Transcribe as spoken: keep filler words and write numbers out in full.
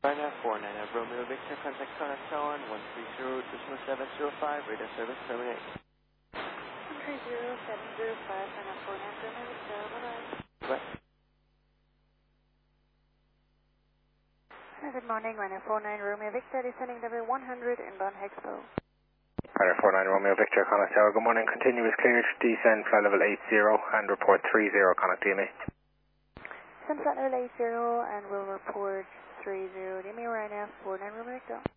China four nine of Romeo Victor, contact Connor Tower one three zero decimal seven zero five, radar service terminate. one three zero seven zero five, China four nine Romeo Victor, bye-bye. Bye. Hi, good morning, China four nine Romeo Victor, descending level one hundred inbound Hexpo. Ryder four nine Romeo Victor, Connacht Tower, good morning, continuous cleared, descend flight level eight zero and report three zero, Connacht D M E. Descend flight level eight zero and we'll report three zero, D M E right now, four nine Romeo Victor.